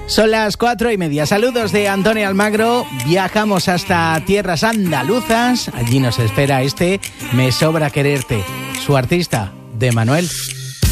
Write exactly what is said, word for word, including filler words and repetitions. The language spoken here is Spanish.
Son las cuatro y media. Saludos de Antonio Almagro. Viajamos hasta tierras andaluzas. Allí nos espera este Me sobra quererte, su artista, de Manuel.